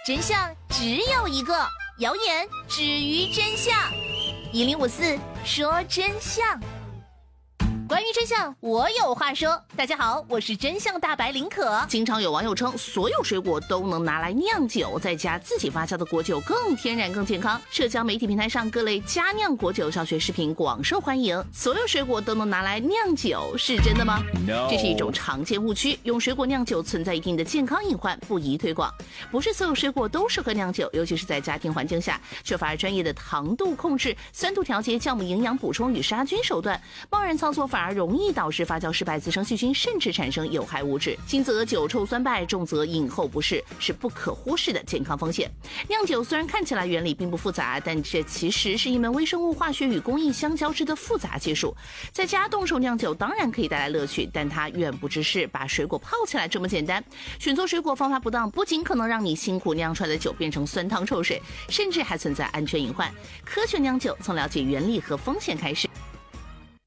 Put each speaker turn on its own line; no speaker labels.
真相只有一个，谣言止于真相。1054说真相。关于真相，我有话说。大家好，我是真相大白林可。
经常有网友称，所有水果都能拿来酿酒，在家自己发酵的果酒更天然更健康。社交媒体平台上各类家酿果酒教学视频广受欢迎。所有水果都能拿来酿酒，是真的吗？ No. 这是一种常见误区，用水果酿酒存在一定的健康隐患，不宜推广。不是所有水果都适合酿酒，尤其是在家庭环境下，缺乏专业的糖度控制、酸度调节、酵母营养补充与杀菌手段，贸然操作反而容易导致发酵失败，滋生细菌，甚至产生有害物质。轻则酒臭酸败，重则饮后不适，是不可忽视的健康风险。酿酒虽然看起来原理并不复杂，但这其实是一门微生物化学与工艺相交织的复杂技术。在家动手酿酒当然可以带来乐趣，但它远不只是把水果泡起来这么简单。选错水果方法不当，不仅可能让你辛苦酿出来的酒变成酸汤臭水，甚至还存在安全隐患。科学酿酒从了解原理和风险开始。